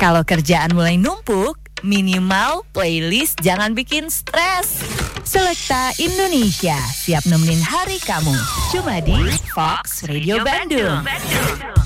Kalau kerjaan mulai numpuk, minimal playlist jangan bikin stres. Selekta Indonesia, siap nemenin hari kamu. Cuma di Fox Radio Bandung.